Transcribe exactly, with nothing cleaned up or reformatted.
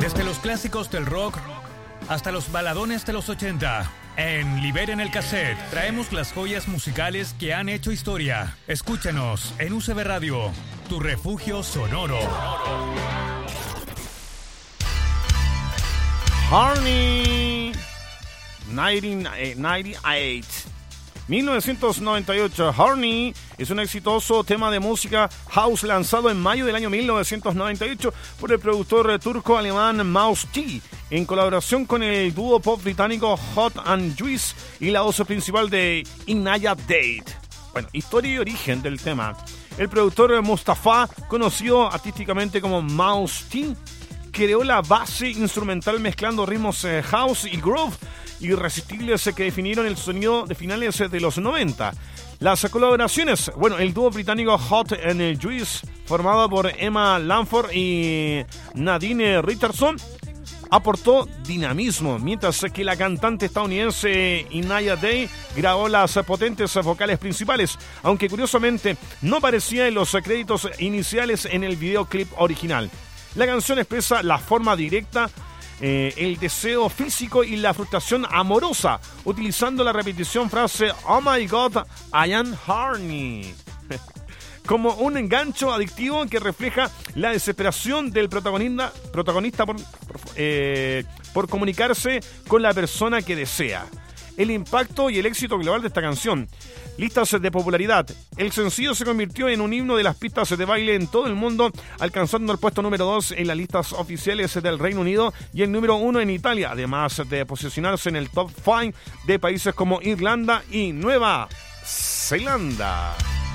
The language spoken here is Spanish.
Desde los clásicos del rock hasta los baladones de los ochenta. En Liberen el Cassette traemos las joyas musicales que han hecho historia. Escúchanos en U C B Radio, tu refugio sonoro. Horny noventa y ocho. mil novecientos noventa y ocho. Horny es un exitoso tema de música house lanzado en mayo del año mil novecientos noventa y ocho por el productor turco-alemán Mouse T, en colaboración con el dúo pop británico Hot and Juice y la voz principal de Inaya Date. Bueno, historia y origen del tema. El productor Mustafa, conocido artísticamente como Mouse T, creó la base instrumental mezclando ritmos house y groove irresistibles que definieron el sonido de finales de los noventa. Las colaboraciones, bueno, el dúo británico Hot and Juice, formado por Emma Lanford y Nadine Richardson, aportó dinamismo, mientras que la cantante estadounidense Inaya Day grabó las potentes vocales principales, aunque curiosamente no aparecía en los créditos iniciales en el videoclip original. La canción expresa la forma directa, eh, el deseo físico y la frustración amorosa, utilizando la repetición frase "Oh my God, I am horny", como un engancho adictivo que refleja la desesperación del protagonista, protagonista por, por, eh, por comunicarse con la persona que desea. El impacto y el éxito global de esta canción. Listas de popularidad. El sencillo se convirtió en un himno de las pistas de baile en todo el mundo, alcanzando el puesto número dos en las listas oficiales del Reino Unido y el número uno en Italia, además de posicionarse en el top cinco de países como Irlanda y Nueva Zelanda.